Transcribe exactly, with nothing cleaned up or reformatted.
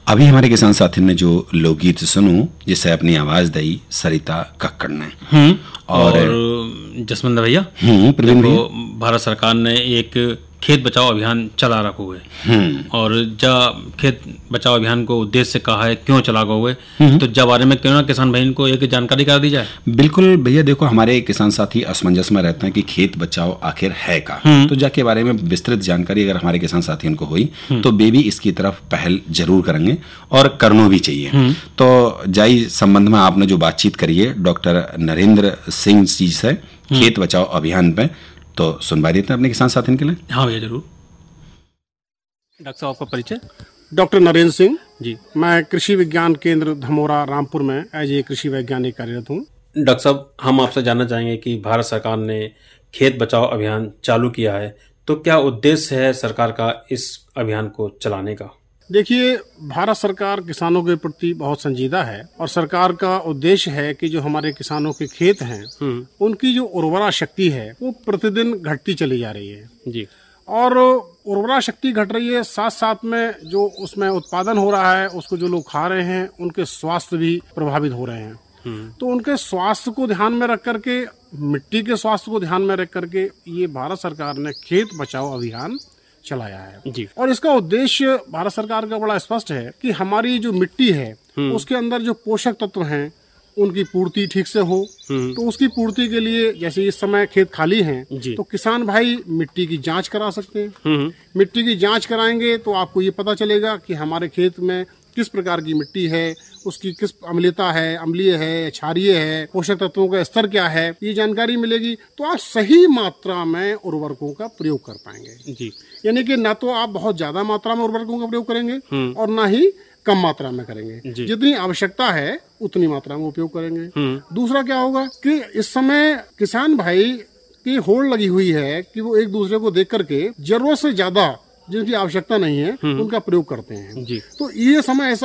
अभी हमारे किसान साथी ने जो लोकगीत सुनू जिसे अपनी आवाज दी सरिता कक्कड़ ने हम्म और, और जसवंत भैया हम्म प्रवीण भैया भारत सरकार ने एक खेत बचाओ अभियान चला रखा हुए और जब खेत बचाओ अभियान को उद्देश्य से कहा है क्यों चला हुए तो जब बारे में क्यों ना किसान भाई को एक जानकारी कर दी जाए। बिल्कुल भैया, देखो हमारे किसान साथी असमंजस में रहते हैं कि खेत बचाओ आखिर है का, तो जाके बारे में विस्तृत जानकारी अगर हमारे किसान साथियों को हुई तो वे भी इसकी तरफ पहल जरूर करेंगे और करना भी चाहिए। तो जाई संबंध में आपने जो बातचीत करी है डॉक्टर नरेंद्र सिंह जी से खेत बचाओ अभियान पे, तो सुनवा देते हैं अपने किसान साथियों के लिए। हाँ भैया जरूर। डॉक्टर साहब आपका परिचय? डॉक्टर नरेंद्र सिंह जी। मैं कृषि विज्ञान केंद्र धमोरा रामपुर में एज ए कृषि वैज्ञानिक कार्यरत हूँ। डॉक्टर साहब हम आपसे जानना चाहेंगे कि भारत सरकार ने खेत बचाओ अभियान चालू किया है, तो क्या उद्देश्य है सरकार का इस अभियान को चलाने का? देखिए, भारत सरकार किसानों के प्रति बहुत संजीदा है और सरकार का उद्देश्य है कि जो हमारे किसानों के खेत हैं उनकी जो उर्वरा शक्ति है वो प्रतिदिन घटती चली जा रही है जी। और उर्वरा शक्ति घट रही है, साथ साथ में जो उसमें उत्पादन हो रहा है उसको जो लोग खा रहे हैं उनके स्वास्थ्य भी प्रभावित हो रहे हैं। तो उनके स्वास्थ्य को ध्यान में रख करके, मिट्टी के स्वास्थ्य को ध्यान में रख करके ये भारत सरकार ने खेत बचाओ अभियान चलाया है जी। और इसका उद्देश्य भारत सरकार का बड़ा स्पष्ट है कि हमारी जो मिट्टी है उसके अंदर जो पोषक तत्व हैं उनकी पूर्ति ठीक से हो। तो उसकी पूर्ति के लिए जैसे इस समय खेत खाली हैं तो किसान भाई मिट्टी की जांच करा सकते हैं। मिट्टी की जांच कराएंगे तो आपको ये पता चलेगा कि हमारे खेत में किस प्रकार की मिट्टी है, उसकी किस अम्लता है, अम्लीय है, क्षारीय है, पोषक तत्वों का स्तर क्या है, ये जानकारी मिलेगी तो आप सही मात्रा में उर्वरकों का प्रयोग कर पाएंगे जी। यानी कि ना तो आप बहुत ज्यादा मात्रा में उर्वरकों का प्रयोग करेंगे और ना ही कम मात्रा में करेंगे। जितनी आवश्यकता है उतनी मात्रा में उपयोग करेंगे। दूसरा क्या होगा कि इस समय किसान भाई की होड़ लगी हुई है कि वो एक दूसरे को देख करके जरूरत से ज्यादा जिनकी आवश्यकता नहीं है उनका प्रयोग करते हैं जी। तो ये समय ऐसा